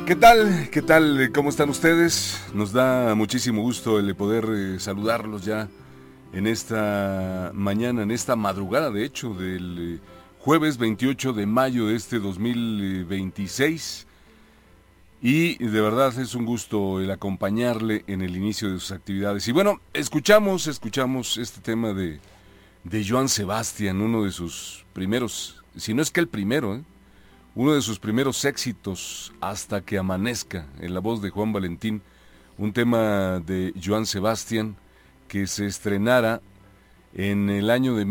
¿Qué tal? ¿Qué tal? ¿Cómo están ustedes? Nos da muchísimo gusto el poder saludarlos ya en esta mañana, en esta madrugada, de hecho, del jueves 28 de mayo de este 2026. Y de verdad es un gusto el acompañarle en el inicio de sus actividades. Y bueno, escuchamos este tema de Joan Sebastián, uno de sus primeros, si no es que el primero, uno de sus primeros éxitos, Hasta que amanezca, en la voz de Juan Valentín, un tema de Joan Sebastián que se estrenara en el año de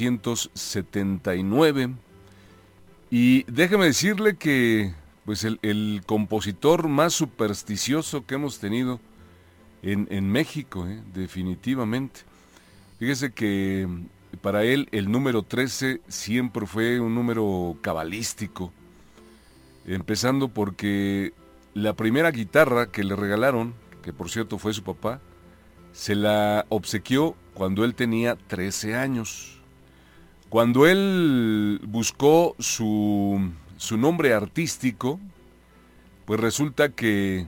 1979. Y déjeme decirle que pues el compositor más supersticioso que hemos tenido en México, definitivamente. Fíjese que para él el número 13 siempre fue un número cabalístico, empezando porque la primera guitarra que le regalaron, que por cierto fue su papá, se la obsequió cuando él tenía 13 años. Cuando él buscó su nombre artístico, pues resulta que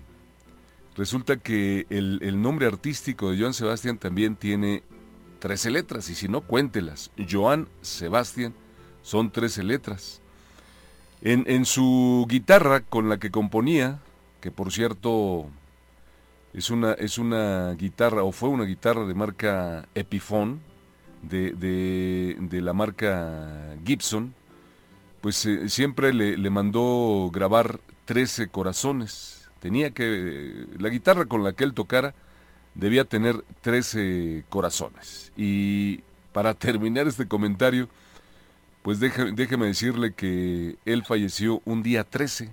el nombre artístico de Joan Sebastián también tiene 13 letras, y si no, cuéntelas. Joan Sebastián son 13 letras. En su guitarra con la que componía, que por cierto es una guitarra, o fue una guitarra de marca Epiphone, de la marca Gibson, pues siempre le mandó grabar 13 corazones. La guitarra con la que él tocara debía tener 13 corazones. Y para terminar este comentario, pues déjeme decirle que él falleció un día 13,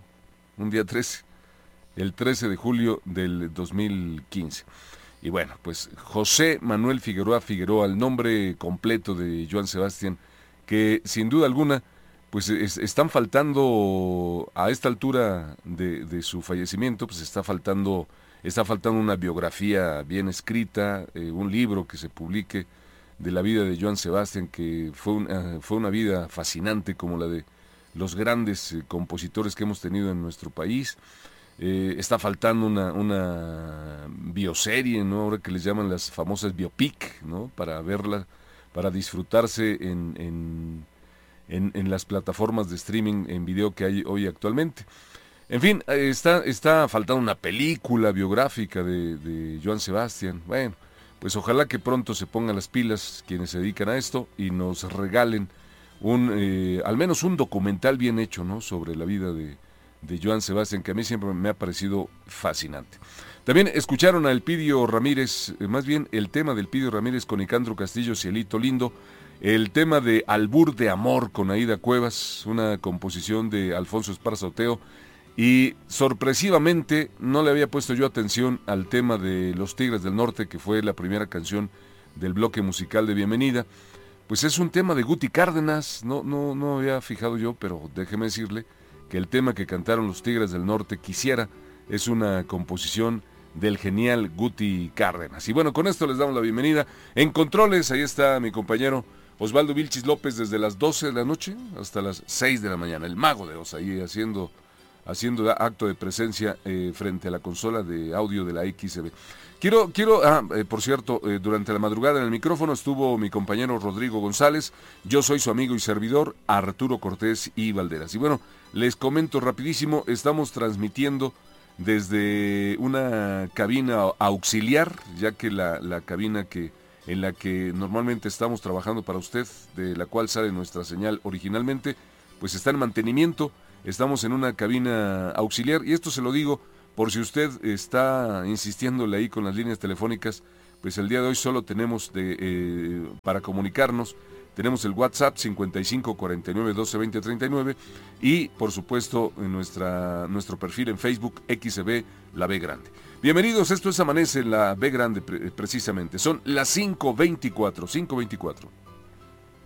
el 13 de julio del 2015. Y bueno, pues José Manuel Figueroa Figueroa, el nombre completo de Joan Sebastián, que sin duda alguna, pues están faltando, a esta altura de su fallecimiento, pues está faltando una biografía bien escrita, un libro que se publique de la vida de Joan Sebastián, que fue una vida fascinante, como la de los grandes compositores que hemos tenido en nuestro país. Está faltando una bioserie, ¿no? Ahora que les llaman las famosas biopic, ¿no? Para verla, para disfrutarse en las plataformas de streaming en video que hay hoy actualmente. En fin, está faltando una película biográfica de Joan Sebastián. Bueno, pues ojalá que pronto se pongan las pilas quienes se dedican a esto y nos regalen al menos un documental bien hecho, ¿no? Sobre la vida de Joan Sebastián, que a mí siempre me ha parecido fascinante. También escucharon a Elpidio Ramírez, más bien el tema de Elpidio Ramírez con Nicandro Castillo, Cielito Lindo, el tema de Albur de Amor con Aida Cuevas, una composición de Alfonso Esparza Oteo. Y sorpresivamente no le había puesto yo atención al tema de Los Tigres del Norte, que fue la primera canción del bloque musical de bienvenida. Pues es un tema de Guti Cárdenas, no había fijado yo, pero déjeme decirle que el tema que cantaron Los Tigres del Norte, Quisiera, es una composición del genial Guti Cárdenas. Y bueno, con esto les damos la bienvenida. En controles, ahí está mi compañero Osvaldo Vilchis López desde las 12 de la noche hasta las 6 de la mañana, el mago de Oz, ahí haciendo acto de presencia frente a la consola de audio de la XB. Por cierto, durante la madrugada en el micrófono estuvo mi compañero Rodrigo González, yo soy su amigo y servidor Arturo Cortés y Valderas. Y bueno, les comento rapidísimo, estamos transmitiendo desde una cabina auxiliar, ya que la cabina en la que normalmente estamos trabajando para usted, de la cual sale nuestra señal originalmente, pues está en mantenimiento. Estamos en una cabina auxiliar, y esto se lo digo por si usted está insistiéndole ahí con las líneas telefónicas. Pues el día de hoy solo tenemos para comunicarnos, tenemos el WhatsApp 55 49 12 20 39 y por supuesto en nuestro perfil en Facebook XB La B Grande. Bienvenidos, esto es Amanece en la B Grande precisamente, son las 5:24.